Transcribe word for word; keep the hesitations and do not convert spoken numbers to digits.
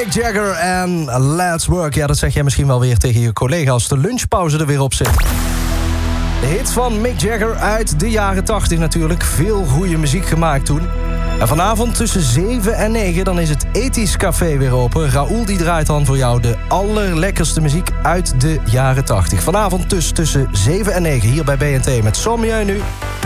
Mick Jagger en Let's Work. Ja, dat zeg jij misschien wel weer tegen je collega als de lunchpauze er weer op zit. De hit van Mick Jagger uit de jaren tachtig natuurlijk. Veel goede muziek gemaakt toen. En vanavond tussen zeven en negen dan is het Ethisch Café weer open. Raoul die draait dan voor jou de allerlekkerste muziek uit de jaren tachtig. Vanavond dus tussen zeven en negen hier bij B N T met Sommieu nu.